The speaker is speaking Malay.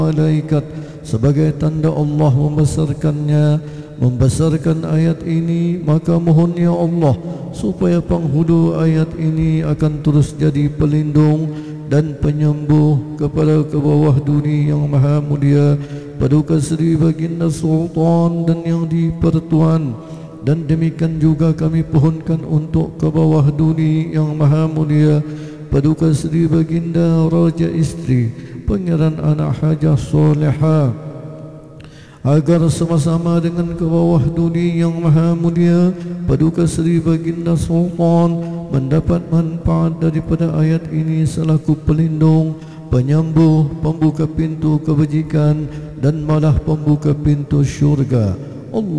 malaikat sebagai tanda Allah membesarkan ayat ini. Maka mohon ya Allah supaya penghulu ayat ini akan terus jadi pelindung dan penyembuh kepada ke bawah dunia yang maha mulia Paduka Seri Baginda Sultan dan yang di-Pertuan. Dan demikian juga kami pohonkan untuk ke bawah dunia yang maha mulia Paduka Seri Baginda Raja Isteri Pangeran Anak Hajah Solehah, agar sama-sama dengan ke bawah dunia yang maha mulia Paduka Seri Baginda Sultan mendapat manfaat daripada ayat ini selaku pelindung, penyembuh, pembuka pintu kebajikan dan malah pembuka pintu syurga. Allah